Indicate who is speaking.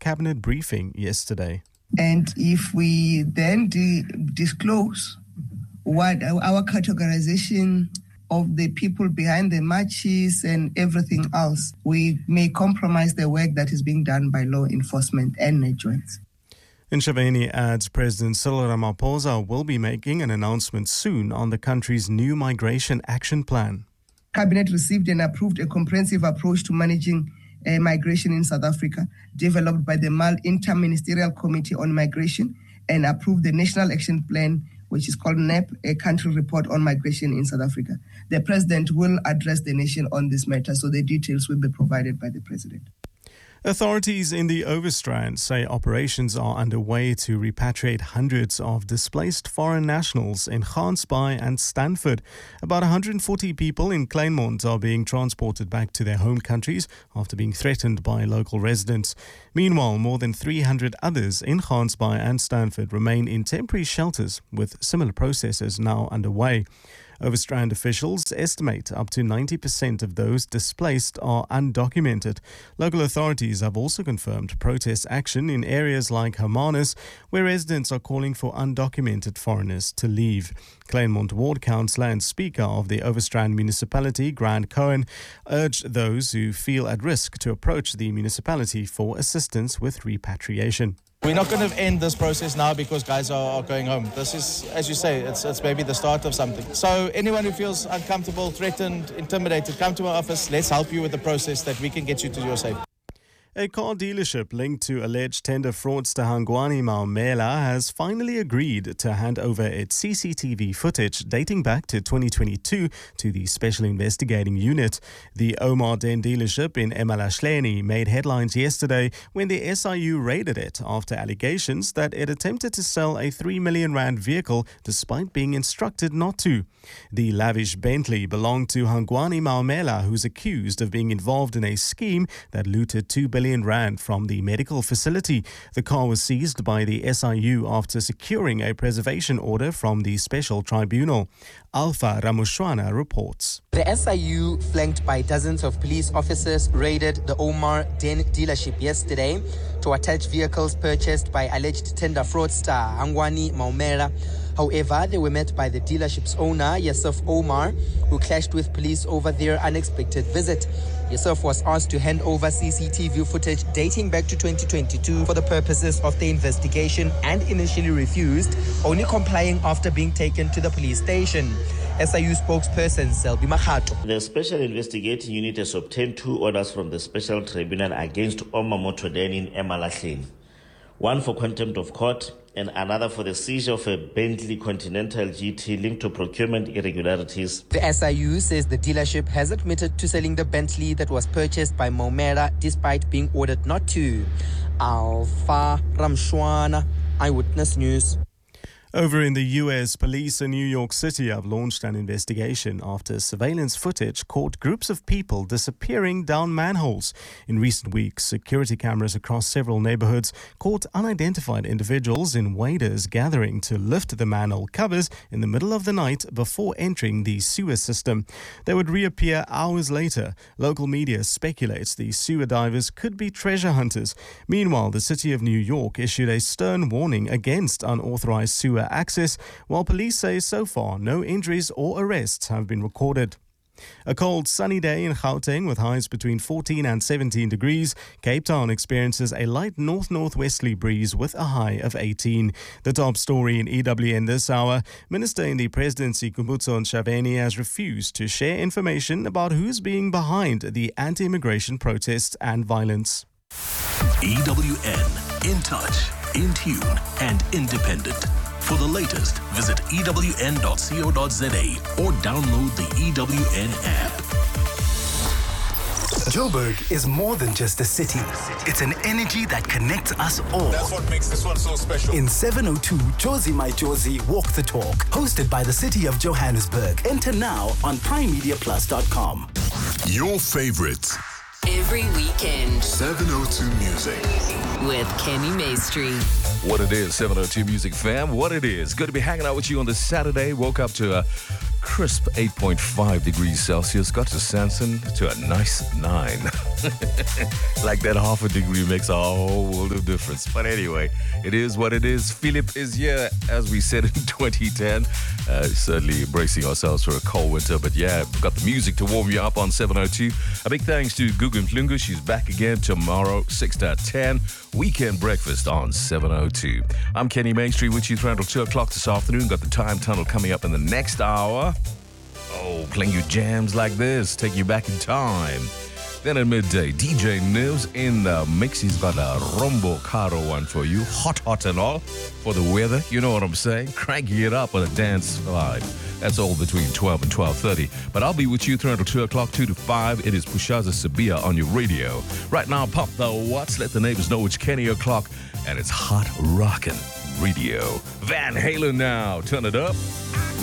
Speaker 1: cabinet briefing yesterday.
Speaker 2: And if we then disclose what our categorization of the people behind the marches and everything else, we may compromise the work that is being done by law enforcement and networks.
Speaker 1: Ntshavheni adds President Cyril Ramaphosa will be making an announcement soon on the country's new migration action plan.
Speaker 2: Cabinet received and approved a comprehensive approach to managing migration in South Africa, developed by the Inter-Ministerial Committee on Migration, and approved the National Action Plan, which is called NAP, a country report on migration in South Africa. The President will address the nation on this matter, so the details will be provided by the President.
Speaker 1: Authorities in the Overstrand say operations are underway to repatriate hundreds of displaced foreign nationals in Gansbaai and Stanford. About 140 people in Kleinmond are being transported back to their home countries after being threatened by local residents. Meanwhile, more than 300 others in Gansbaai and Stanford remain in temporary shelters, with similar processes now underway. Overstrand officials estimate up to 90% of those displaced are undocumented. Local authorities have also confirmed protest action in areas like Hermanus, where residents are calling for undocumented foreigners to leave. Kleinmond Ward Councillor and Speaker of the Overstrand Municipality, Grant Cohen, urged those who feel at risk to approach the municipality for assistance with repatriation.
Speaker 3: We're not going to end this process now because guys are going home. This is, as you say, it's maybe the start of something. So anyone who feels uncomfortable, threatened, intimidated, come to my office. Let's help you with the process that we can get you to your safe.
Speaker 1: A car dealership linked to alleged tender fraudster Hangwani Maumela has finally agreed to hand over its CCTV footage dating back to 2022 to the Special Investigating Unit. The Omar Den dealership in Emalahleni made headlines yesterday when the SIU raided it after allegations that it attempted to sell a R3 million vehicle despite being instructed not to. The lavish Bentley belonged to Hangwani Maumela, who's accused of being involved in a scheme that looted R2 billion from the medical facility. The car was seized by the SIU after securing a preservation order from the special tribunal. Alpha Ramushwana reports.
Speaker 4: The SIU, flanked by dozens of police officers, raided the Omar Den dealership yesterday to attach vehicles purchased by alleged tender fraudster Hangwani Maumela. However, they were met by the dealership's owner, Yusuf Omar, who clashed with police over their unexpected visit. Yusuf was asked to hand over CCTV footage dating back to 2022 for the purposes of the investigation and initially refused, only complying after being taken to the police station. SIU spokesperson Selby Makhato.
Speaker 5: The Special Investigating Unit has obtained 2 orders from the Special Tribunal against Omar Motoden in Emalahleni. One for contempt of court and another for the seizure of a Bentley Continental GT linked to procurement irregularities.
Speaker 4: The SIU says the dealership has admitted to selling the Bentley that was purchased by Maumela despite being ordered not to. Alpha Ramshwana, Eyewitness News.
Speaker 1: Over in the US, police in New York City have launched an investigation after surveillance footage caught groups of people disappearing down manholes. In recent weeks, security cameras across several neighborhoods caught unidentified individuals in waders gathering to lift the manhole covers in the middle of the night before entering the sewer system. They would reappear hours later. Local media speculates the sewer divers could be treasure hunters. Meanwhile, the city of New York issued a stern warning against unauthorized sewer access, while police say so far no injuries or arrests have been recorded. A cold, sunny day in Gauteng with highs between 14 and 17 degrees. Cape Town experiences a light north-northwesterly breeze with a high of 18. The top story in EWN this hour, Minister in the Presidency Khumbudzo Ntshavheni has refused to share information about who's being behind the anti-immigration protests and violence.
Speaker 6: EWN, in touch, in tune and independent. For the latest, visit ewn.co.za or download the EWN app.
Speaker 7: Joburg is more than just a city. It's an energy that connects us all.
Speaker 8: That's what makes this one so special.
Speaker 7: In 702, Jozi My Jozi Walk the Talk, hosted by the City of Johannesburg. Enter now on primemediaplus.com.
Speaker 6: Your favorites.
Speaker 9: Every weekend.
Speaker 6: 702 Music.
Speaker 9: With Kenny Maestri.
Speaker 10: What it is, 702 Music fam. What it is. Good to be hanging out with you on this Saturday. Woke up to a crisp 8.5 degrees Celsius. Got to Sanson to a nice 9. Like that half a degree makes a whole world of difference. But anyway, it is what it is. Philip is here, as we said in 2010. Certainly embracing ourselves for a cold winter. But yeah, we've got the music to warm you up on 702. A big thanks to Gugu Mhlungu. She's back again tomorrow, 6 to 10. Weekend breakfast on 702. I'm Kenny Mainstreet with you through until 2 o'clock this afternoon. Got the time tunnel coming up in the next hour. Oh, playing you jams like this, take you back in time. Then at midday, DJ Nivs in the mix. He's got a Rombo Caro one for you. Hot and all for the weather. You know what I'm saying? Cranking it up on a dance vibe. That's all between 12 and 12:30. But I'll be with you through until 2 o'clock, 2 to 5. It is Pushaza Sabia on your radio. Right now, pop the watts. Let the neighbors know it's Kenny O'Clock. And it's Hot Rockin' Radio. Van Halen now. Turn it up.